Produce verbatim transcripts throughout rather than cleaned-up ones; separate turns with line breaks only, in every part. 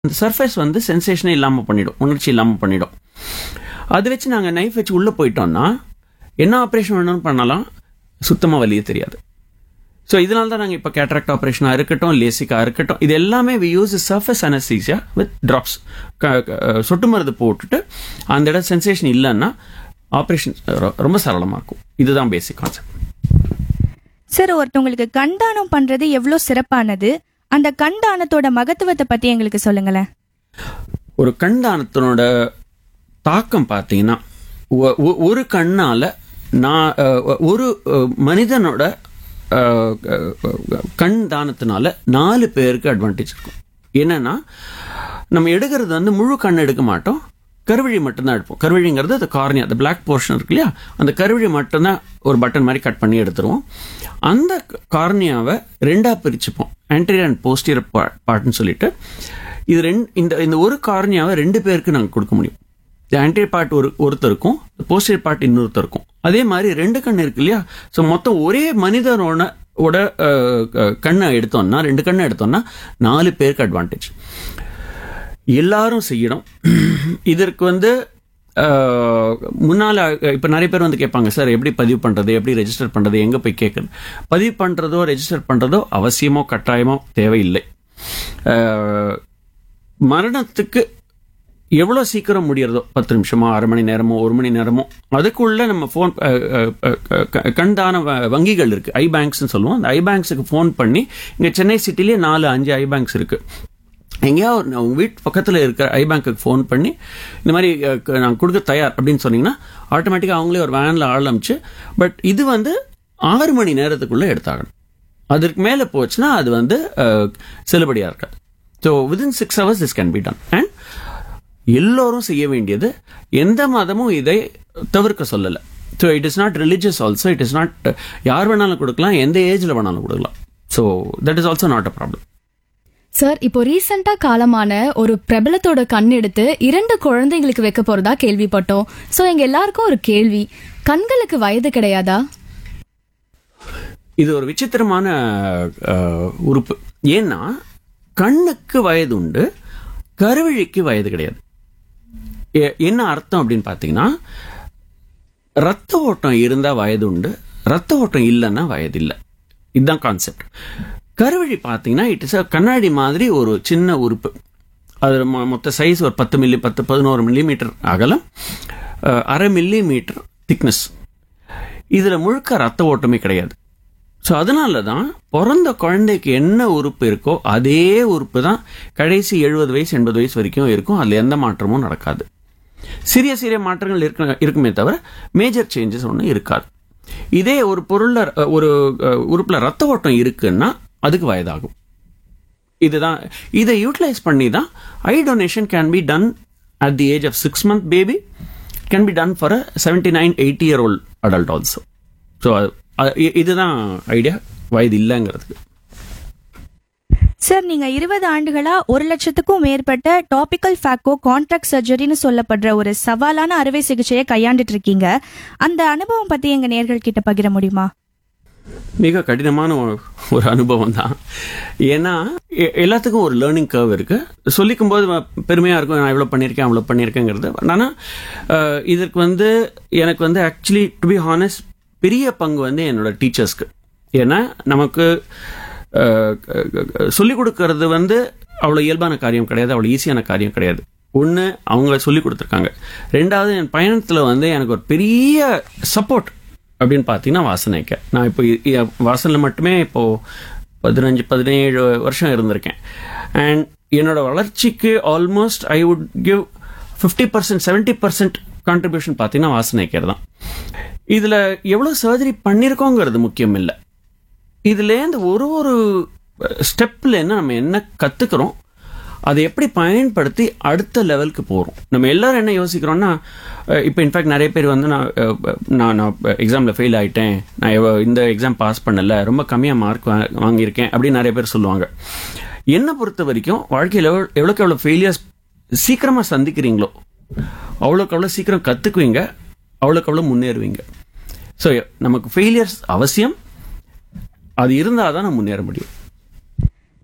அந்த சர்ஃபேஸ் வந்து சென்சேஷனே இல்லாமல் பண்ணிடும், உணர்ச்சி இல்லாமல் பண்ணிடும். அதை வச்சு நாங்கள் நைஃப் வச்சு உள்ளே போயிட்டோம்னா என்ன ஆப்ரேஷன் வேணும்னு பண்ணலாம், சுத்தமாக வலியே தெரியாது. ஸோ இதனால தான் நாங்கள் இப்போ கேட்ராக்ட் ஆப்ரேஷனாக இருக்கட்டும், லேசிக்காக இருக்கட்டும், இது எல்லாமே we use surface anaesthesia with drops. சொட்டு மருந்து போட்டுட்டு அந்த இடம் சென்சேஷன் இல்லைன்னா ஆப்ரேஷன் ரொம்ப சரளமாக இருக்கும். இதுதான் பேசிக் கான்செப்ட்.
சார், ஒருத்தவங்களுக்கு கண்தானம் பண்றது எவ்வளோ சிறப்பானது, அந்த கண்தானத்தோட மகத்துவத்தை பத்தி எங்களுக்கு சொல்லுங்களேன்.
ஒரு கண்தானத்தினோட தாக்கம் பார்த்தீங்கன்னா, ஒரு கண்ணால நான் ஒரு மனிதனோட கண் தானத்தினால நாலு பேருக்கு அட்வான்டேஜ் இருக்கும். என்னன்னா, நம்ம எடுக்கிறது வந்து முழு கண் எடுக்க மாட்டோம், கருவழி மட்டும்தான் எடுப்போம். கருவழிங்கிறது அந்த கார்னியா, அந்த பிளாக் போர்ஷன் இருக்கு இல்லையா, அந்த கருவழி மட்டும்தான் ஒரு பட்டன் மாதிரி கட் பண்ணி எடுத்துருவோம். அந்த கார்னியாவை ரெண்டா பிரிச்சுப்போம், ஆன்டீரியர் அண்ட் போஸ்டீரியர் பார்ட்னு சொல்லிட்டு. இது ரெண்டு இந்த இந்த ஒரு கார்னியாவை ரெண்டு பேருக்கு நாங்கள் கொடுக்க முடியும். ஆன்டீரியர் பார்ட் ஒரு ஒருத்தருக்கும், போஸ்டீரியர் பார்ட் இன்னொருத்தருக்கும். அதே மாதிரி ரெண்டு கண் இருக்கு இல்லையா, ஸோ மொத்தம் ஒரே மனிதனோட கண்ணை எடுத்தோம்னா, ரெண்டு கண்ணை எடுத்தோம்னா நாலு பேருக்கு அட்வான்டேஜ். எல்லாரும் செய்யணும். இதற்கு வந்து முன்னால் இப்போ நிறைய பேர் வந்து கேட்பாங்க, சார் எப்படி பதிவு பண்ணுறது, எப்படி ரெஜிஸ்டர் பண்ணுறது, எங்கே போய் கேட்குறது. பதிவு பண்ணுறதோ ரெஜிஸ்டர் பண்ணுறதோ அவசியமோ கட்டாயமோ தேவையில்லை. மரணத்துக்கு எவ்வளோ சீக்கிரம் முடியறதோ, பத்து நிமிஷமோ அரை மணி நேரமோ ஒரு மணி நேரமோ, அதுக்குள்ள நம்ம ஃபோன் கண்தான வங்கிகள் இருக்குது, ஐ பேங்க்ஸ்ன்னு சொல்லுவோம். அந்த ஐ பேங்க்ஸுக்கு ஃபோன் பண்ணி, இங்கே சென்னை சிட்டிலேயே நாலு அஞ்சு ஐ பேங்க்ஸ் இருக்குது. எங்கேயாவது உங்கள் வீட்டு பக்கத்தில் இருக்கிற ஐ பேங்க்குக்கு ஃபோன் பண்ணி இந்த மாதிரி நான் கொடுக்க தயார் அப்படின்னு சொன்னீங்கன்னா ஆட்டோமேட்டிக்காக அவங்களே ஒரு வேனில் ஆரம்பிச்சு, பட் இது வந்து ஆறு மணி நேரத்துக்குள்ளே எடுத்தாகணும். அதற்கு மேலே போச்சுன்னா அது வந்து செல்லுபடியாக இருக்காது. So within six hours this can be done. And எல்லோரும் செய்ய வேண்டியது, எந்த மதமும் இதை தவிர்க்க சொல்லலை. So it is not religious also, it is not யார் வேணாலும் கொடுக்கலாம், எந்த ஏஜில் வேணாலும் கொடுக்கலாம். So that is also not a problem.
Sir, இப்போ ரீசெண்டா காலமான ஒரு பிரபலத்தோட கண் எடுத்து இரண்டு குழந்தைங்களுக்கு வைக்க போறதா கேள்விப்பட்டோம். சோ எங்க எல்லாருக்கும் ஒரு கேள்வி, கண்களுக்கு வயது கிடையாதா?
இது ஒரு விசித்திரமான உறுப்பு. ஏன்னா கண்ணுக்கு வயது உண்டு, கருவழிக்கு வயது கிடையாது. என்ன அர்த்தம் அப்படின்னு பார்த்தீங்கன்னா, ரத்த ஓட்டம் இருந்தா வயது உண்டு, ரத்த ஓட்டம் இல்லைன்னா வயது இல்லை. இதுதான் கான்செப்ட். கருவழி பார்த்தீங்கன்னா இட் இஸ் கண்ணாடி மாதிரி ஒரு சின்ன உறுப்பு. அது மொத்த சைஸ் ஒரு பத்து மில்லி பத்து பதினோரு மில்லி மீட்டர் அகலம், அரை மில்லி மீட்டர் திக்னஸ். இதில் முழுக்க ரத்த ஓட்டமே கிடையாது. ஸோ அதனால தான் பிறந்த குழந்தைக்கு என்ன உறுப்பு இருக்கோ அதே உறுப்பு தான் கடைசி எழுபது வயசு எண்பது வயசு வரைக்கும் இருக்கும். அதில் எந்த மாற்றமும் நடக்காது. சிறிய சிறிய மாற்றங்கள் இருக்க இருக்குமே தவிர மேஜர் சேஞ்சஸ் ஒன்றும் இருக்காது. இதே ஒரு பொருளில் ஒரு உறுப்பில் ரத்த ஓட்டம் இருக்குன்னா அதுக்கு வயதாகும். இதுதான், இதை யூட்டிலைஸ் பண்ணி தான் ஐ donation can be done at the age of six month baby, can be done for a seventy nine eighty year old adult also. So இதுதான் ஐடியா, வயது இல்லைங்கிறதுக்கு.
சார், நீங்க இருபது ஆண்டுகளா ஒரு லட்சத்துக்கும் மேற்பட்ட டாபிக்கல் ஃபேக்கோ கான்ட்ராக்ட் சர்ஜரின்னு சொல்லப்படுற ஒரு சவாலான அறுவை சிகிச்சையை கையாண்டுட்டு இருக்கீங்க. அந்த அனுபவம் பத்தி எங்க நேயர்கள் கிட்ட பகிர முடியுமா?
மிக கடினமான ஒரு அனுபவம் தான். ஏன்னா எல்லாத்துக்கும் ஒரு லேர்னிங் கர்வ் இருக்கு. சொல்லிக்கும் போது பெருமையா இருக்கும், நான் இவ்வளோ பண்ணியிருக்கேன் அவ்வளோ பண்ணியிருக்கேங்கிறது. ஆனால் இதற்கு வந்து எனக்கு வந்து ஆக்சுவலி டு பி ஹானஸ்ட் பெரிய பங்கு வந்து என்னோட டீச்சர்ஸ்க்கு. ஏன்னா நமக்கு சொல்லிக் கொடுக்கறது வந்து அவ்வளோ இயல்பான காரியம் கிடையாது, அவ்வளோ ஈஸியான காரியம் கிடையாது. ஒன்று, அவங்க சொல்லி கொடுத்துருக்காங்க. ரெண்டாவது, என் பயணத்தில் வந்து எனக்கு ஒரு பெரிய சப்போர்ட் அப்படின்னு பார்த்தீங்கன்னா வாசனைக்க. நான் இப்போ வாசனில் மட்டுமே இப்போது பதினஞ்சு பதினேழு வருஷம் இருந்திருக்கேன். அண்ட் என்னோட வளர்ச்சிக்கு almost I would give fifty percent seventy percent contribution பார்த்தீங்கன்னா வாசனைக்கர் தான். இதில் எவ்வளோ சர்ஜரி பண்ணியிருக்கோங்கிறது முக்கியம் இல்லை. இதுலேருந்து ஒரு ஒரு ஸ்டெப்பில் என்ன நம்ம என்ன கற்றுக்கிறோம், அதை எப்படி பயன்படுத்தி அடுத்த லெவலுக்கு போகிறோம். நம்ம எல்லாரும் என்ன யோசிக்கிறோம்னா, இப்போ இன்ஃபேக்ட் நிறைய பேர் வந்து நான் நான் நான் எக்ஸாமில் ஃபெயில் ஆகிட்டேன், நான் இந்த எக்ஸாம் பாஸ் பண்ணலை, ரொம்ப கம்மியாக மார்க் வாங்கியிருக்கேன் அப்படின்னு நிறைய பேர் சொல்லுவாங்க. என்னை பொறுத்த வரைக்கும் வாழ்க்கையில் எவ்வளோ எவ்வளோக்கு எவ்வளோ ஃபெயிலியர்ஸ் சீக்கிரமாக சந்திக்கிறீங்களோ அவ்வளோக்கு அவ்வளோ சீக்கிரம் கற்றுக்குவீங்க, அவ்வளோக்கு அவ்வளோ முன்னேறுவீங்க. ஸோ நமக்கு ஃபெயிலியர்ஸ் அவசியம், அது இருந்தால் தான் நம்ம முன்னேற முடியும்.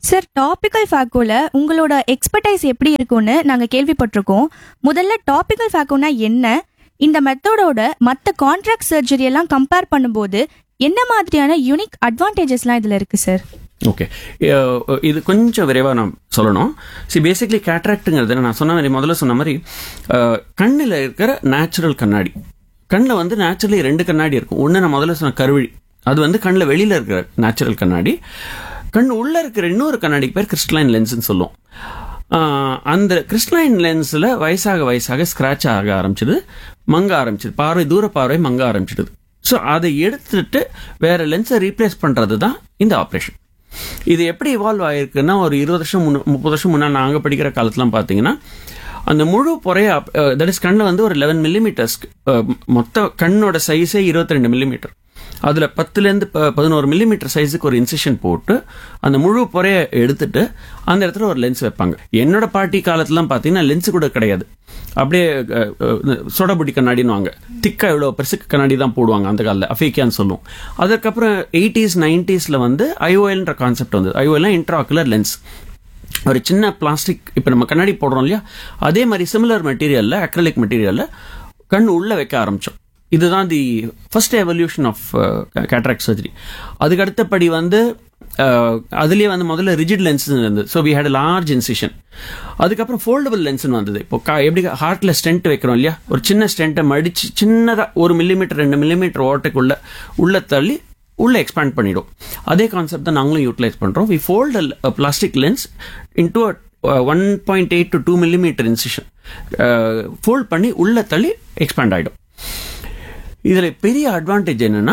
சார், டாபிக்கல் ஃபேக்கோல உங்களோட எக்ஸ்பர்டைஸ் எப்படி இருக்கும்னு நாங்க கேள்விப்பட்டிருக்கோம். முதல்ல டாபிக்கல் ஃபேக்கோனா என்ன, இந்த மெத்தடோட மற்ற கான்ட்ராக்ட் சர்ஜரி எல்லாம் கம்பேர் பண்ணும்போது என்ன மாதிரியான யூனிக் அட்வான்டேஜஸ்லாம் இதுல இருக்கு சார்?
ஓகே, இது கொஞ்சம் விரைவாக நான் சொல்லணும். சி பேசிக்லி கேட்ராக்டுங்கிறது நான் சொன்ன மாதிரி முதல்ல சொன்ன மாதிரி கண்ணில் இருக்கிற நேச்சுரல் கண்ணாடி. கண்ணில் வந்து நேச்சுரலி ரெண்டு கண்ணாடி இருக்கும். ஒன்று நான் முதல்ல சொன்ன கருவிழி, அது வந்து கண்ணில் வெளியில் இருக்கிற நேச்சுரல் கண்ணாடி. கண் உள்ளே இருக்கிற இன்னொரு கண்ணாடிக்கு பேர் கிறிஸ்டலைன் லென்ஸ்ன்னு சொல்லுவோம். அந்த கிறிஸ்டலைன் லென்ஸில் வயசாக வயசாக ஸ்க்ராட்ச் ஆக ஆரம்பிச்சிது, மங்க ஆரம்பிச்சிது, பார்வை தூர பார்வை மங்க ஆரம்பிச்சிடுது. ஸோ அதை எடுத்துட்டு வேற லென்ஸை ரீப்ளேஸ் பண்ணுறது தான் இந்த ஆப்ரேஷன். இது எப்படி இவால்வ் ஆகிருக்குன்னா, ஒரு இருபது வருஷம் முன்ன முப்பது வருஷம் முன்னால் நாங்கள் படிக்கிற காலத்துலாம் பார்த்தீங்கன்னா, அந்த முழு பொறைய தட் இஸ் கண்ணில் வந்து ஒரு லெவன் மில்லிமீட்டர்ஸ், மொத்த கண்ணோட சைஸே இருபத்தி ரெண்டு மில்லிமீட்டர். அதில் பத்துலேருந்து பதினோரு மில்லிமீட்டர் சைஸுக்கு ஒரு இன்சிஷன் போட்டு அந்த முழு பொறையை எடுத்துட்டு அந்த இடத்துல ஒரு லென்ஸ் வைப்பாங்க. என்னோட பாட்டி காலத்துலாம் பார்த்தீங்கன்னா லென்ஸ் கூட கிடையாது, அப்படியே சொடபுடி கண்ணாடின்னு வாங்க, திக்கா இவ்வளோ பெருசுக்கு கண்ணாடி தான் போடுவாங்க அந்த காலத்தில், அஃபேக்கியான்னு சொல்லுவோம். அதுக்கப்புறம் எயிட்டிஸ் நைன்டிஸில் வந்து ஐஓஎல்ன்ற கான்செப்ட் வந்தது. ஐஓஎல்லாம் இன்ட்ராகுலர் லென்ஸ், ஒரு சின்ன பிளாஸ்டிக், இப்போ நம்ம கண்ணாடி போடுறோம் இல்லையா, அதே மாதிரி சிமிலர் மெட்டீரியலில், அக்ரலிக் மெட்டீரியலில் கண் உள்ளே வைக்க ஆரம்பித்தோம். இதுதான் the first evolution of cataract surgery. அதுக்கு அடுத்தபடி வந்து அதுலேயே வந்து முதல்ல ரிஜிட் லென்ஸ் இருந்தது. So we had large incision. அதுக்கப்புறம் ஃபோல்டபுள் லென்ஸ்னு வந்தது. இப்போ எப்படி ஹார்ட்டில் ஸ்டென்ட் வைக்கிறோம் இல்லையா, ஒரு சின்ன ஸ்டென்ட்டை மடித்து சின்னதாக ஒரு மில்லிமீட்டர் ரெண்டு மில்லிமீட்டர் ஓட்டைக்குள்ள உள்ள தள்ளி உள்ளே எக்ஸ்பேண்ட் பண்ணிடும். அதே கான்செப்ட் தான் நாங்களும் யூட்டிலைஸ் பண்ணுறோம். We fold a plastic lens into one point eight to two millimetre incision fold பண்ணி உள்ள தள்ளி எக்ஸ்பேண்ட் ஆகிடும். இதில் பெரிய அட்வான்டேஜ் என்னன்னா,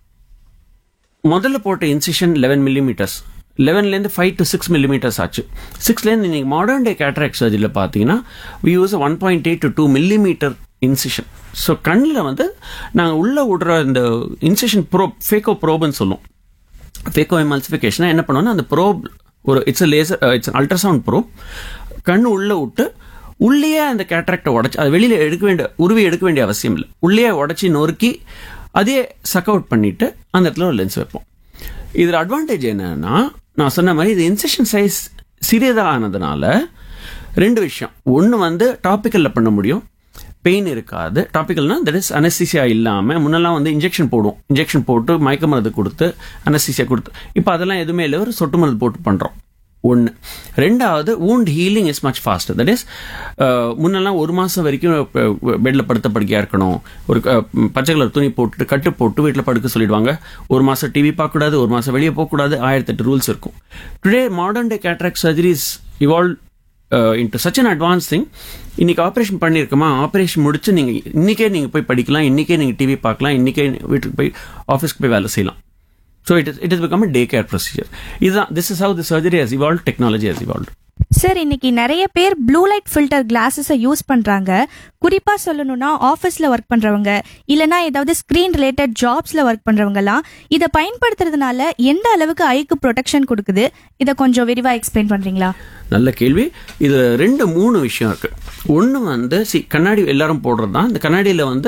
முதல்ல போட்ட incision eleven millimetres, லெவன்லேருந்து five to six millimetres ஆச்சு. சிக்ஸ்லேருந்து நீங்கள் மாடர்ன் டே கேட்ராக்ட் சர்ஜரியில் பார்த்தீங்கன்னா we use one point eight to two millimetre incision. So கண்ணில் வந்து நாங்கள் உள்ளே விடுற இந்த இன்சிஷன் ப்ரோப், ஃபேக்கோ ப்ரோப்னு சொல்லுவோம். ஃபேக்கோ எமல்சிஃபிகேஷனாக என்ன பண்ணுவோன்னா, அந்த ப்ரோப் ஒரு it's laser, it's ultrasound probe, கண் உள்ளே விட்டு உள்ளே அந்த கேட்ராக்டை உடச்சி, அது வெளியில் எடுக்க வேண்டிய உருவி எடுக்க வேண்டிய அவசியம் இல்லை, உள்ளே உடச்சி நொறுக்கி அதே சக் அவுட் பண்ணிட்டு அந்த இடத்துல ஒரு லென்ஸ் வைப்போம். இதில் அட்வான்டேஜ் என்னன்னா, நான் சொன்ன மாதிரி இது இன்சிஷன் சைஸ் சிறியதானதுனால ரெண்டு விஷயம். ஒன்று வந்து டாபிக்கலில் பண்ண முடியும், பெயின் இருக்காது. டாபிக்கல்னா தட் இஸ் அனஸ்தீசியா இல்லாமல், முன்னெல்லாம் வந்து இன்ஜெக்ஷன் போடுவோம், இன்ஜெக்ஷன் போட்டு மயக்க மருந்து கொடுத்து அனஸ்தீசியா கொடுத்து, இப்போ அதெல்லாம் எதுவுமே இல்லை, ஒரு சொட்டு மருந்து போட்டு பண்ணுறோம். ஒன்று. ரெண்டாவது, wound healing is much pastor. That is முன்னெல்லாம் ஒரு மாதம் வரைக்கும் பெட்டில் படுத்த படுக்கையாக இருக்கணும், ஒரு பச்சை கலர் துணி போட்டுட்டு கட்டு போட்டு வீட்டில் படுக்க சொல்லிடுவாங்க. ஒரு மாதம் டிவி பார்க்கக்கூடாது, ஒரு மாதம் வெளியே போகக்கூடாது, ஆயிரத்தெட்டு ரூல்ஸ் இருக்கும். Today modern day cataract surgeries evolve into such an advance thing. இன்னைக்கு ஆப்ரேஷன் பண்ணியிருக்கோமா, ஆப்ரேஷன் முடிச்சு நீங்கள் இன்னைக்கே நீங்கள் போய் படிக்கலாம், இன்னைக்கே நீங்கள் டிவி பார்க்கலாம், இன்னைக்கே வீட்டுக்கு போய் ஆஃபீஸ்க்கு போய் வேலை செய்யலாம். So it is it has become a daycare procedure. This is how the surgery has evolved, technology has evolved.
Sir, இன்னைக்கு நிறைய பேர் ப்ளூ லைட் ஃபில்டர் கிளாஸஸை யூஸ் பண்றாங்க. குறிப்பா சொல்லணும்னா ஆஃபீஸ்ல ஒர்க் பண்றவங்க, இல்லைனா ஏதாவது ஸ்கிரீன் ரிலேட்டட் ஜாப்ஸ்ல ஒர்க் பண்றவங்கலாம் இதை பயன்படுத்துறதுனால எந்த அளவுக்கு ஐக்கு ப்ரொடெக்ஷன் கொடுக்குது, இதை கொஞ்சம் விரிவா எக்ஸ்பிளைன் பண்றீங்களா?
நல்ல கேள்வி. இது ரெண்டு மூணு விஷயம் இருக்கு. ஒன்று வந்து சி கண்ணாடி எல்லாரும் போடுறது தான். இந்த கண்ணாடியில் வந்து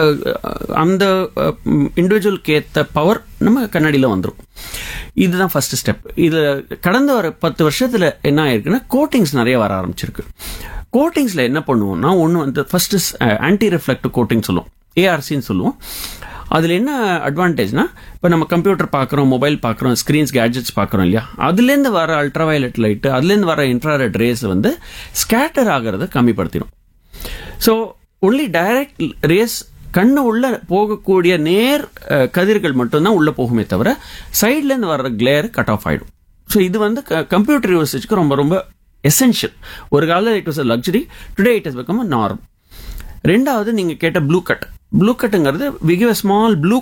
அந்த இண்டிவிஜுவலுக்கு ஏற்ற பவர் நம்ம கண்ணாடியில் வந்துடும். இதுதான் ஃபர்ஸ்ட் ஸ்டெப். இது கடந்த ஒரு பத்து வருஷத்தில் என்ன ஆயிருக்குன்னா, கோட்டிங்ஸ் நிறைய வர ஆரம்பிச்சிருக்கு. கோட்டிங்ஸில் என்ன பண்ணுவோம்னா, ஒன்று வந்து ஃபர்ஸ்ட் ஆன்டி ரிஃப்ளெக்டிவ் கோட்டிங் சொல்லுவோம், ஏஆர்சின்னு சொல்லுவோம். அதில் என்ன அட்வான்டேஜ்னா, இப்போ நம்ம கம்ப்யூட்டர் பார்க்குறோம், மொபைல் பார்க்குறோம், ஸ்க்ரீன்ஸ் கேட்ஜெட்ஸ் பார்க்குறோம் இல்லையா, அதுலேருந்து வர அல்ட்ராவயலட் லைட்டு, அதுலேருந்து வர இன்ஃப்ராரெட் ரேஸ் வந்து ஸ்கேட்டர் ஆகிறத கம்மிப்படுத்திடும். ஸோ ஒன்லி டைரக்ட் ரேஸ் கண்ணு உள்ள போகக்கூடிய நேர் கதிர்கள் மட்டும்தான் உள்ளே போகுமே தவிர சைட்லேருந்து வர்ற கிளேர் கட் ஆஃப் ஆகிடும். ஸோ இது வந்து கம்ப்யூட்டர் யூசேஜ்க்கு ரொம்ப ரொம்ப எசென்ஷியல். ஒரு காலத்தில் it was a luxury, today it has become a norm. ரெண்டாவது, நீங்கள் கேட்ட blue cut. Blue கட்டுங்கிறது we give a small blue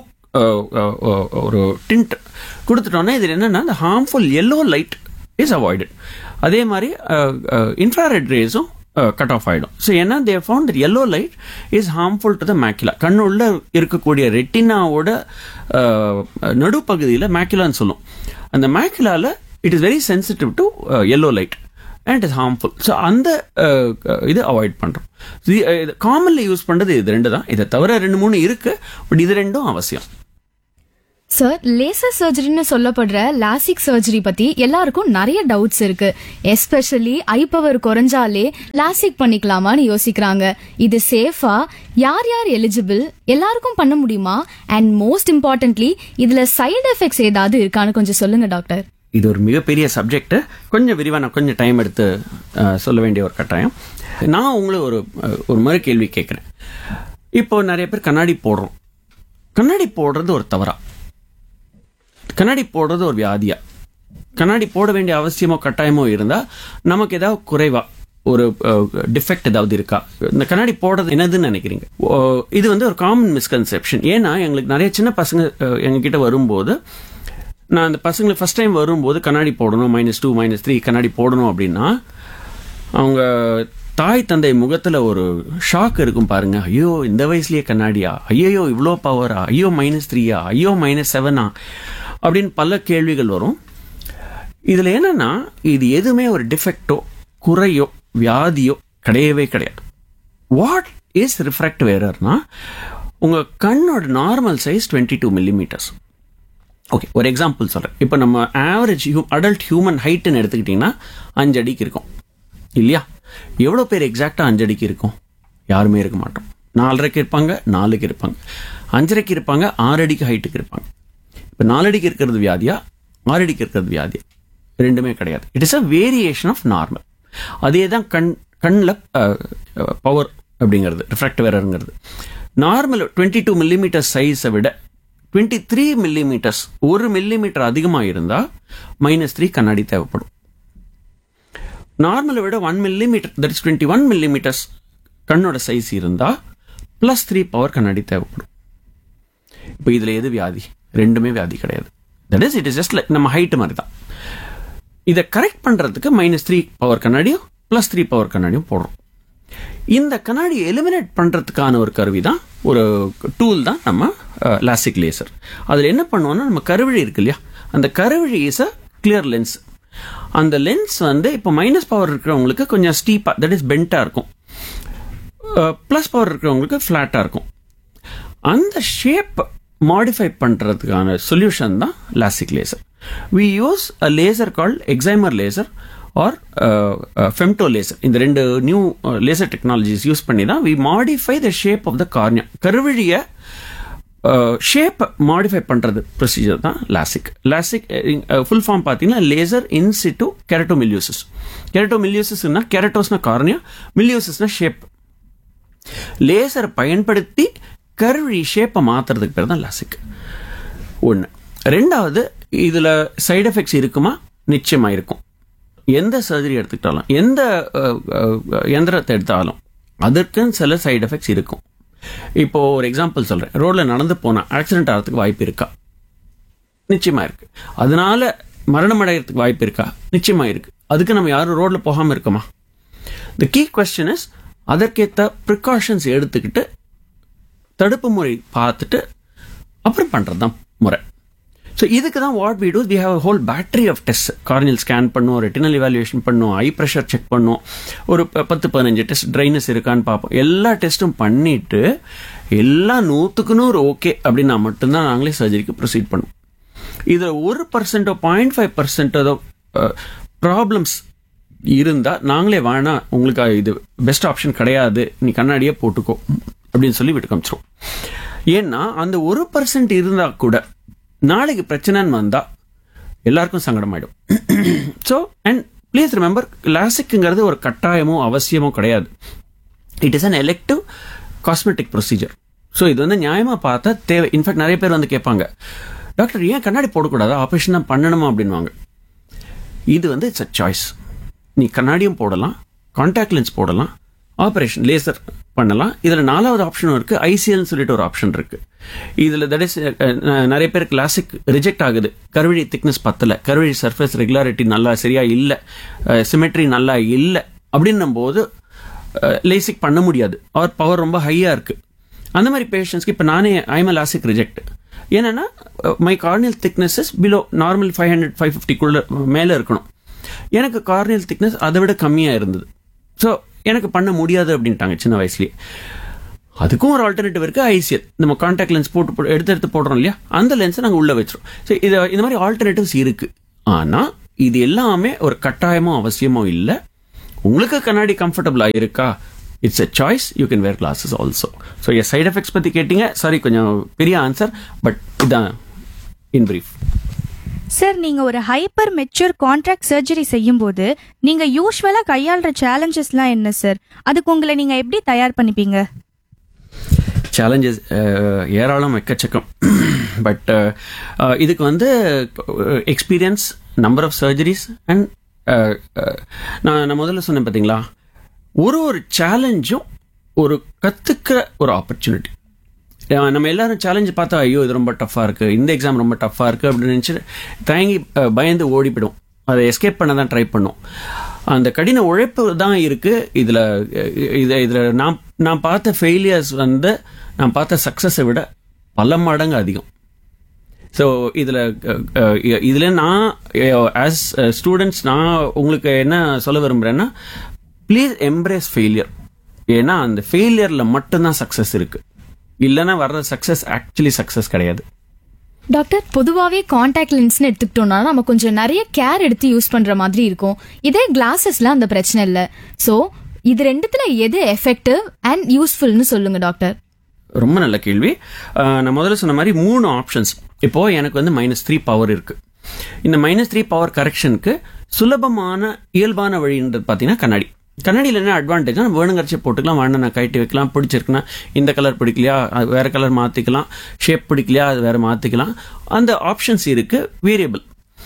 ஒரு டிண்ட் கொடுத்துட்டோன்னா இதில் என்னென்னா, இந்த harmful yellow light is avoided. அதே மாதிரி இன்ஃப்ராரெட் ரேஸும் கட் ஆஃப் ஆகிடும். ஸோ ஏன்னா they found that yellow light is harmful to the macula. கண்ணுள்ள இருக்கக்கூடிய ரெட்டினாவோட நடுப்பகுதியில் மேக்குலான்னு சொல்லும். அந்த மேக்குலாவில் it is very sensitive to yellow light and it is harmful. So அந்த இது அவாய்ட் பண்ணுறோம். காமன்லி யூஸ் பண்ணுறது இது ரெண்டு தான். இதை தவிர ரெண்டு மூணு இருக்கு, பட் இது ரெண்டும் அவசியம்.
சார், லேசர் சர்ஜரின்னு சொல்லப்படுற லாசிக் சர்ஜரி பத்தி எல்லாருக்கும் நிறைய டவுட்ஸ் இருக்கு. எஸ்பெஷலி ஐ பவர் குறைஞ்சாலே லாசிக் பண்ணிக்கலாமான்னு யோசிக்கிறாங்க. இது சேஃபா? யார் யார் எலிஜிபிள்? எல்லாருக்கும் பண்ண முடியுமா? அண்ட் மோஸ்ட் இம்பார்ட்டன்ட்லி இதுல சைடு எஃபெக்ட்ஸ் ஏதாவது இருக்கான்னு கொஞ்சம் சொல்லுங்க டாக்டர்.
இது ஒரு மிகப்பெரிய சப்ஜெக்ட். கொஞ்சம் விரிவாக நான் கொஞ்சம் டைம் எடுத்து சொல்ல வேண்டிய ஒரு கட்டாயம். நான் உங்களுக்கு ஒரு ஒரு மறு கேள்வி கேட்குறேன். இப்போ நிறைய பேர் கண்ணாடி போடுறோம். கண்ணாடி போடுறது ஒரு தவறா? கண்ணாடி போடுறது ஒரு வியாதியா? கண்ணாடி போட வேண்டிய அவசியமோ கட்டாயமோ இருந்தால் நமக்கு ஏதாவது குறைவா ஒரு டிஃபெக்ட் ஏதாவது இருக்கா? இந்த கண்ணாடி போடுறது என்னதுன்னு நினைக்கிறீங்க? இது வந்து ஒரு காமன் மிஸ்கன்செப்ஷன். ஏன்னா எங்களுக்கு நிறைய சின்ன பசங்க எங்ககிட்ட வரும்போது, நான் அந்த பசங்களுக்கு ஃபர்ஸ்ட் டைம் வரும்போது கண்ணாடி போடணும், மைனஸ் டூ மைனஸ் த்ரீ கண்ணாடி போடணும் அப்படின்னா அவங்க தாய் தந்தை முகத்தில் ஒரு ஷாக் இருக்கும் பாருங்க. ஐயோ இந்த வயசுலயே கண்ணாடியா, ஐயோ இவ்வளோ பவரா, ஐயோ மைனஸ் த்ரீயா, ஐயோ மைனஸ் செவனா அப்படின்னு பல கேள்விகள் வரும். இதில் என்னன்னா இது எதுவுமே ஒரு டிஃபெக்டோ குறையோ வியாதியோ கிடையவே கிடையாது. வாட் இஸ் ரிஃப்ராக்டிவ் எரர்னா, உங்கள் கண்ணோட normal size twenty two millimetres. Okay, ஒரு எக்ஸாம்பிள் சொல்கிறேன். இப்போ நம்ம ஆவரேஜ் ஹியூ அடல்ட் ஹியூமன் ஹைட்டுன்னு எடுத்துக்கிட்டிங்கன்னா அஞ்சு அடிக்கு இருக்கும் இல்லையா? எவ்வளோ பேர் எக்ஸாக்டாக அஞ்சு அடிக்கு இருக்கும்? யாருமே இருக்க மாட்டோம். நாலரைக்கு இருப்பாங்க, நாலுக்கு இருப்பாங்க, அஞ்சரைக்கு இருப்பாங்க, ஆறு அடிக்கு ஹைட்டுக்கு இருப்பாங்க. இப்போ நாலு அடிக்கு இருக்கிறது வியாதியா, ஆறு அடிக்கு இருக்கிறது வியாதியா? ரெண்டுமே கிடையாது. It is a variation of normal. அதே தான் கண் கண்ணில் பவர் அப்படிங்கிறது, refractive எரர்ங்கிறது. Normal twenty two millimetre சைஸை விட டுவெண்ட்டி த்ரீ மில்லிமீட்டர்ஸ் ஒரு மில்லிமீட்டர் அதிகமாக இருந்தால் மைனஸ் த்ரீ கண்ணாடி தேவைப்படும். நார்மலை விட one millimetre that is twenty one millimetres கண்ணோட சைஸ் இருந்தால் பிளஸ் த்ரீ பவர் கண்ணாடி தேவைப்படும். இப்போ இதில் எது வியாதி? ரெண்டுமே வியாதி கிடையாது. That is it is just like நம்ம ஹைட்டு மாதிரி தான். இதை கரெக்ட் பண்ணுறதுக்கு மைனஸ் த்ரீ பவர் கண்ணாடியும் பிளஸ் த்ரீ பவர் கண்ணாடியும் போடுறோம். இந்த கண்ணாடியை எலிமினேட் பண்ணுறதுக்கான ஒரு கருவி தான், ஒரு டூல் தான் நம்ம லாசிக் லேசர். அதில் என்ன பண்ணுவோம்னா, நம்ம கருவிழி இருக்கு இல்லையா, அந்த கருவிழி இஸ் அ கிளியர் லென்ஸ். அந்த லென்ஸ் வந்து இப்போ மைனஸ் பவர் இருக்கிறவங்களுக்கு கொஞ்சம் ஸ்டீப்பாக தட் இஸ் பெண்டாக இருக்கும், ப்ளஸ் பவர் இருக்கிறவங்களுக்கு ஃப்ளாட்டாக இருக்கும். அந்த ஷேப் மாடிஃபை பண்ணுறதுக்கான சொல்யூஷன் தான் LASIK laser. We use a laser called excimer laser R femto laser. இந்த ரெண்டு நியூ லேசர் டெக்னாலஜிஸ் யூஸ் பண்ணி தான் we modify the shape of the cornea. கருவிழியை shape modify பண்ணுறது ப்ரொசீஜர் தான் லாசிக். லாசிக் ஃபுல் ஃபார்ம் பார்த்தீங்கன்னா laser in situ கெரட்டோமில்யூசிஸ். கெரட்டோமில்யூசிஸ்னா கெரட்டோஸ்னா cornea, மில்யூசிஸ்னா shape. லேசரை பயன்படுத்தி கருவிழி ஷேப்பை மாற்றுறதுக்கு பேர் தான் லாசிக். ஒன்று. ரெண்டாவது, இதில் சைடு எஃபெக்ட்ஸ் இருக்குமா? நிச்சயமாக இருக்கும். எந்த சர்ஜரி எடுத்துக்கிட்டாலும், எந்த எந்திரத்தை எடுத்தாலும் அதற்குன்னு சில சைடு எஃபெக்ட்ஸ் இருக்கும். இப்போ ஒரு எக்ஸாம்பிள் சொல்றேன். ரோட்ல நடந்து போனா ஆக்சிடென்ட் ஆகிறதுக்கு வாய்ப்பு இருக்கா? நிச்சயமா இருக்கு. அதனால மரணம் அடைகிறதுக்கு வாய்ப்பு இருக்கா? நிச்சயமா இருக்கு. அதுக்கு நம்ம யாரும் ரோட்ல போகாம இருக்கோமா? தி கீ கொஸ்டின் இஸ், அதற்கேற்ற ப்ரிகாஷன்ஸ் எடுத்துக்கிட்டு தடுப்பு முறை பார்த்துட்டு அப்புறம் பண்றதுதான் முறை. ஸோ இதுக்கு தான் what we do, we have whole battery of test. Corneal scan பண்ணுவோம், ரெட்டினல் இவாலுவேஷன் பண்ணுவோம், ஐ ப்ரெஷர் செக் பண்ணுவோம், ஒரு பத்து பதினஞ்சு டெஸ்ட், ட்ரைனஸ் இருக்கான்னு பார்ப்போம். எல்லா டெஸ்ட்டும் பண்ணிட்டு எல்லாம் நூற்றுக்கு நூறு ஓகே அப்படின்னா மட்டும்தான் நாங்களே சர்ஜரிக்கு ப்ரொசீட் பண்ணுவோம். இதில் ஒரு பர்சன்டோ பாயிண்ட் ஃபைவ் பர்சன்டோ ப்ராப்ளம்ஸ் இருந்தால் நாங்களே வேணா, உங்களுக்கு இது பெஸ்ட் ஆப்ஷன் கிடையாது, நீ கண்ணாடியே போட்டுக்கோ அப்படின்னு சொல்லி விட்டு காமிச்சிருவோம். ஏன்னா அந்த ஒரு பர்சன்ட் இருந்தால் கூட நாளைக்கு பிரச்சனைன்னு வந்தா எல்லாருக்கும் சங்கடமாயிடும். ஸோ அண்ட் ப்ளீஸ் ரிமெம்பர், லாசிக்ங்கிறது ஒரு கட்டாயமோ அவசியமோ கிடையாது. It is an elective cosmetic procedure. So இது வந்து நியாயமாக பார்த்தா தேவை. இன்ஃபேக்ட் நிறைய பேர் வந்து கேட்பாங்க, டாக்டர் ஏன் கண்ணாடி போடக்கூடாதா, ஆப்ரேஷன் தான் பண்ணணுமா அப்படின்வாங்க. இது வந்து இட்ஸ் அ சாய்ஸ். நீ கண்ணாடியும் போடலாம், கான்டாக்ட் லென்ஸ் போடலாம், ஆப்ரேஷன் லேசர் பண்ணலாம். இதில் நாலாவது ஆப்ஷனும் இருக்குது, ஐசிஎல்னு சொல்லிட்டு ஒரு ஆப்ஷன் இருக்குது. இதில் தட் இஸ் நிறைய பேர் கிளாசிக் ரிஜெக்ட் ஆகுது. கருவிழி திக்னஸ் பத்தலை, கருவிழி சர்ஃபேஸ் ரெகுலாரிட்டி நல்லா சரியா இல்லை, சிமெட்ரி நல்லா இல்லை அப்படின்னும் போது லேசிக் பண்ண முடியாது, அவர் பவர் ரொம்ப ஹையாக இருக்குது. அந்த மாதிரி பேஷண்ட்ஸ்க்கு இப்போ நானே ஐஎம் லாசிக் ரிஜெக்ட். ஏன்னா my corneal thickness is below normal five hundred five ஃபிஃப்டிக்குள்ள மேலே இருக்கணும். எனக்கு கார்னியல் திக்னஸ் அதை விட கம்மியாக இருந்தது. ஸோ எனக்கு பண்ண முடியாது அப்படின்ட்டாங்க சின்ன வயசுலேயே. அதுக்கும் ஒரு ஆல்டர்னேட்டிவ் இருக்கு, ஐசிஎல். நம்ம கான்டாக்ட் லென்ஸ் போட்டு போ- எடுத்து எடுத்து போடுறோம் இல்லையா, அந்த லென்ஸை நாங்கள் உள்ள வச்சிரும். ஸோ இது இந்த மாதிரி ஆல்டர்னேட்டிவ்ஸ் இருக்கு. ஆனா இது எல்லாமே ஒரு கட்டாயமோ அவசியமோ இல்லை. உங்களுக்கு கண்ணாடி கம்ஃபர்டபுளா இருக்கா, it's a choice, you can where classes also. So N side effects பத்தி கேட்டீங்க, சாரி கொஞ்சம் பெரிய ஆன்சர், பட் இதான் இன் பிரீஃப்.
சார், நீங்க ஒரு ஹைப்பர் மெச்சூர் கான்ட்ராக்ட் சர்ஜரி செய்யும்போது நீங்க யூஸ்வலா கையாளுற சேலஞ்சஸ்லாம் என்ன சார்? அதுக்கு உங்களை நீங்க எப்படி தயார் பண்ணிப்பீங்க?
சேலஞ்சஸ் ஏராளம், எக்கச்சக்கம். பட் இதுக்கு வந்து experience, number of surgeries and நான் நான் முதல்ல சொன்னேன் பார்த்தீங்களா, ஒரு ஒரு சேலஞ்சும் ஒரு கத்துக்கிற ஒரு ஆப்பர்ச்சுனிட்டி. நம்ம எல்லாரும் சேலஞ்ச் பார்த்தா ஐயோ இது ரொம்ப டஃப்பாக இருக்கு, இந்த எக்ஸாம் ரொம்ப டஃப்பாக இருக்கு அப்படின்னு நினச்சி தயங்கி அஹ், பயந்து ஓடிப்பிடும். அதை எஸ்கேப் பண்ண தான் ட்ரை பண்ணும். அந்த கடின உழைப்பு தான் இருக்கு இதுல. இதை இதுல நான் நான் பார்த்த ஃபெயிலியர்ஸ் வந்து நான் பார்த்த சக்சஸை விட பல மடங்கு அதிகம். ஸோ இதில் இதில் நான் ஆஸ் ஸ்டூடெண்ட்ஸ் நான் உங்களுக்கு என்ன சொல்ல விரும்புகிறேன்னா, ப்ளீஸ் எம்ப்ரேஸ் ஃபெயிலியர். ஏன்னா அந்த ஃபெயிலியரில் மட்டும்தான் சக்ஸஸ் இருக்கு, இல்லைன்னா வர்ற சக்ஸஸ் ஆக்சுவலி சக்ஸஸ் கிடையாது.
டாக்டர், பொதுவாகவே காண்டாக்ட் லென்ஸ்னு எடுத்துக்கிட்டோம்னா நம்ம கொஞ்சம் நிறைய கேர் எடுத்து யூஸ் பண்ற மாதிரி இருக்கும். இதே கிளாஸஸ்ல அந்த பிரச்சனை இல்லை. ஸோ இது ரெண்டுத்துல எது எஃபெக்டிவ் அண்ட் யூஸ்ஃபுல்னு சொல்லுங்க டாக்டர்.
ரொம்ப நல்ல கேள்வி. அஹ், நான் முதல்ல சொன்ன மாதிரி மூணு ஆப்ஷன்ஸ். இப்போ எனக்கு வந்து மைனஸ் த்ரீ பவர் இருக்கு. இந்த மைனஸ் த்ரீ பவர் கரெக்ஷனுக்கு சுலபமான இயல்பான வழின்றது பார்த்தீங்கன்னா கண்ணாடி. கண்ணாடியில் என்ன அட்வான்டேஜ், நம்ம வேணுங்கரிச்சு போட்டுக்கலாம், வேணும் நான் கட்டி வைக்கலாம், பிடிச்சிருக்குன்னா இந்த கலர் பிடிக்கலையா அது வேற கலர் மாற்றிக்கலாம், ஷேப் பிடிக்கலையா அது வேற மாற்றிக்கலாம். அந்த ஆப்ஷன்ஸ் இருக்கு, வேரியபிள்.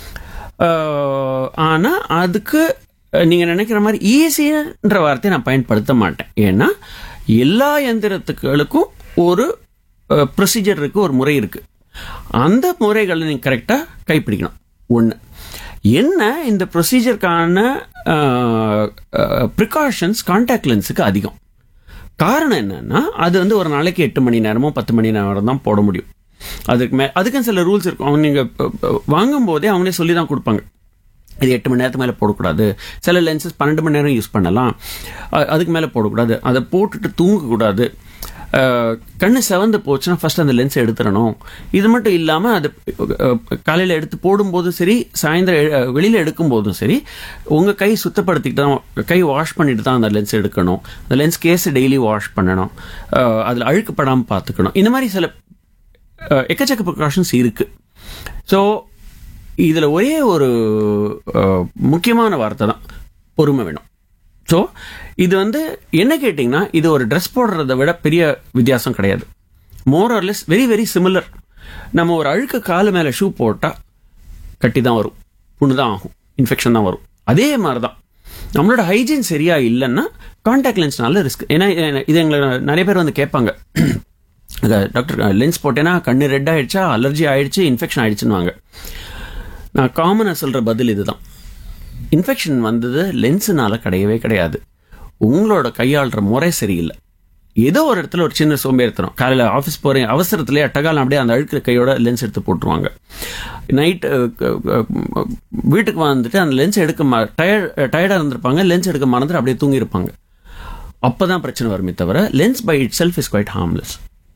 ஆனால் அதுக்கு நீங்கள் நினைக்கிற மாதிரி ஈஸின்ற வார்த்தையை நான் பயன்படுத்த மாட்டேன். ஏன்னா எல்லா எந்திரத்துக்களுக்கும் ஒரு ப்ரொசீஜர் இருக்கு, ஒரு முறை இருக்கு. அந்த முறைகளை நீங்கள் கரெக்டாக கைப்பிடிக்கணும். ஒன்று என்ன, இந்த ப்ரொசீஜருக்கான ப்ரிகாஷன்ஸ் கான்டாக்ட் லென்ஸுக்கு அதிகம். காரணம் என்னன்னா, அது வந்து ஒரு நாளைக்கு எட்டு மணி நேரமோ பத்து மணி நேரம் தான் போட முடியும். அதுக்கு மே அதுக்கும் சில ரூல்ஸ் இருக்கும். அவங்க நீங்கள் வாங்கும் போதே அவங்களே சொல்லி தான் கொடுப்பாங்க, இது எட்டு மணி நேரத்துக்கு மேலே போடக்கூடாது. சில லென்சஸ் பன்னெண்டு மணி நேரம் யூஸ் பண்ணலாம், அ- அதுக்கு மேலே போடக்கூடாது. அதை போட்டுட்டு தூங்கக்கூடாது. அஹ், கண்ணு செவந்து போச்சுன்னா ஃபர்ஸ்ட் அந்த லென்ஸை எடுத்துடணும். இது மட்டும் இல்லாமல் அது காலையில் எடுத்து போடும்போதும் சரி, சாயந்தரம் எ- வெளியில் எடுக்கும் போதும் சரி, உங்கள் கை சுத்தப்படுத்திக்கிட்டு தான், கை வாஷ் பண்ணிட்டு தான் அந்த லென்ஸ் எடுக்கணும். அந்த லென்ஸ் கேஸை டெய்லி வாஷ் பண்ணணும். அதில் அழுக்குப்படாமல் பார்த்துக்கணும். இந்த மாதிரி சில அஹ், எக்கச்சக்க ப்ரிகாஷன்ஸ் இருக்கு. ஸோ இதில் ஒரே ஒரு அஹ், முக்கியமான வார்த்தை தான், பொறுமை வேணும். ஸோ இது வந்து என்ன கேட்டிங்கன்னா, இது ஒரு ட்ரெஸ் போடுறத விட பெரிய வித்தியாசம் கிடையாது. More or less very very similar. நம்ம ஒரு அழுக்கு காலு மேலே ஷூ போட்டால் கட்டி தான் வரும், புண்ணு தான் ஆகும், இன்ஃபெக்ஷன் தான் வரும். அதே மாதிரி தான் நம்மளோட ஹைஜீன் சரியா இல்லைன்னா கான்டாக்ட் லென்ஸ்னால ரிஸ்க். ஏன்னா இது எங்களை நிறைய பேர் வந்து கேட்பாங்க, டாக்டர் லென்ஸ் போட்டேன்னா கண்ணு ரெட் ஆயிடுச்சா, அலர்ஜி ஆயிடுச்சு, இன்ஃபெக்ஷன் ஆயிடுச்சுன்னு. நான் காமனாக சொல்கிற பதில் இதுதான், இன்ஃபெக்ஷன் வந்தது லென்ஸுனால கிடையவே கிடையாது. உங்களோட கையாளுற முறை சரியில்லை. ஏதோ ஒரு இடத்துல ஒரு சின்ன சோம்பேறித்தனம், காலையில் ஆஃபீஸ் போகிறேன் அவசரத்துலேயே அட்டகாலம் அப்படியே அந்த அழுக்கிற கையோட லென்ஸ் எடுத்து போட்டுருவாங்க. நைட்டு வீட்டுக்கு வந்துட்டு அந்த லென்ஸ் எடுக்க டயர்ட் டயர்டாக இருந்திருப்பாங்க, லென்ஸ் எடுக்க மறந்துட்டு அப்படியே தூங்கியிருப்பாங்க. அப்போ தான் பிரச்சனை வருமே தவிர lens by it self is quite harmless.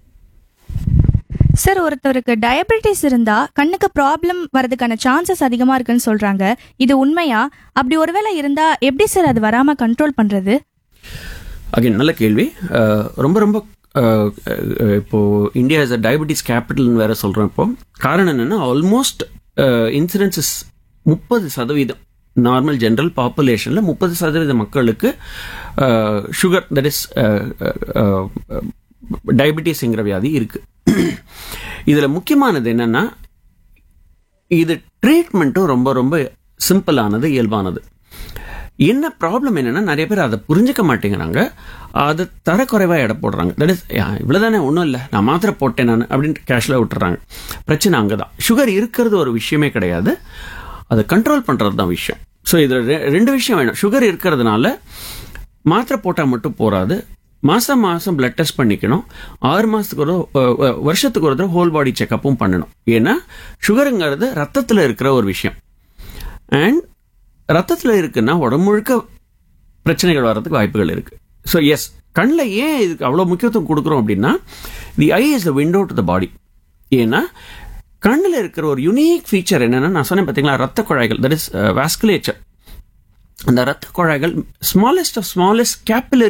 Sir, ஒருத்தருக்கு டயபெட்டிஸ் இருந்தா கண்ணுக்கு ப்ராப்ளம் வரதுக்கான சான்சஸ் அதிகமா இருக்குன்னு சொல்றாங்க. இது உண்மையா? அப்படி ஒருவேளை இருந்தா எப்படி சார் அது வராம கண்ட்ரோல் பண்றது?
அகைன் நல்ல கேள்வி. அஹ், ரொம்ப ரொம்ப அஹ், அஹ், இப்போ இந்தியா இஸ் அ டயபெட்டிஸ் கேபிட்டல்னு வேற சொல்றோம். இப்போ காரணம் என்னன்னா, ஆல்மோஸ்ட் இன்சிடென்சஸ் முப்பது சதவீதம் நார்மல் ஜென்ரல் பாப்புலேஷன்ல முப்பது சதவீத மக்களுக்கு சுகர், தட் இஸ் டயபெட்டிஸ்ங்கிற வியாதி இருக்கு. இதுல முக்கியமானது என்னன்னா, இது ட்ரீட்மெண்ட்டும் ரொம்ப ரொம்ப சிம்பிளானது, இயல்பானது. என்ன ப்ராப்ளம் என்னன்னா, நிறைய பேர் அதை புரிஞ்சுக்க மாட்டேங்கிறாங்க, அதை தரக்குறைவா எடை போடுறாங்க. தட் இஸ் இவ்வளவுதானே, ஒன்றும் இல்லை, நான் மாத்திரை போட்டேன் நான் அப்படின்ட்டு கேஷுவலாக விட்டுறாங்க. பிரச்சனை அங்கதான். சுகர் இருக்கிறது ஒரு விஷயமே கிடையாது, அதை கண்ட்ரோல் பண்றது தான் விஷயம். ஸோ இதுல ரெ- ரெண்டு விஷயம் வேணும். சுகர் இருக்கிறதுனால மாத்திரை போட்டால் மட்டும் போராது, மாசம் மாசம் பிளட் டெஸ்ட் பண்ணிக்கணும். ஆறு மாசத்துக்கு ஒரு அஹ், அஹ், வருஷத்துக்கு ஒரு தடவை ஹோல் பாடி செக்கப்பும் பண்ணணும். ஏன்னா சுகருங்கிறது ரத்தத்தில் இருக்கிற ஒரு விஷயம். அண்ட் ரத்தத்தில் இருக்குன்னா உடம்பு முழுக்க பிரச்சனைகள் வர்றதுக்கு வாய்ப்புகள் இருக்கு. ஸோ எஸ், கண்ணில் ஏன் இதுக்கு அவ்வளோ முக்கியத்துவம் கொடுக்குறோம் அப்படின்னா, தி ஐ is the window to the பாடி. ஏன்னா கண்ணில் இருக்கிற ஒரு யுனிக் ஃபீச்சர் என்னன்னா, நான் சொன்னேன் பார்த்தீங்களா, ரத்த குழாய்கள், தட் இஸ் வாஸ்குலேச்சர். அந்த ரத்த குழாய்கள் ஸ்மாலஸ்ட் ஆஃப் ஸ்மாலஸ்ட் கேப்பிலரி